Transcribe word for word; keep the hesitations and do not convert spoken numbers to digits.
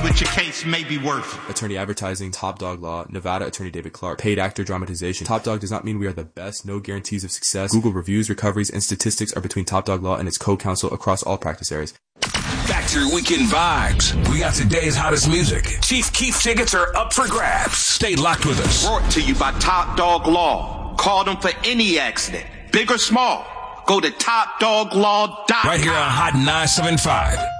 what your case may be worth. Attorney Advertising, Top Dog Law, Nevada Attorney David Clark, Paid Actor Dramatization. Top Dog does not mean we are the best, no guarantees of success. Google reviews, recoveries, and statistics are between Top Dog Law and its co-counsel across all practice areas. Back to your weekend vibes. We got today's hottest music. Chief Keef tickets are up for grabs. Stay locked with us. Brought to you by Top Dog Law. Call them for any accident, big or small. Go to top dog law dot com. Right here on Hot nine seven five.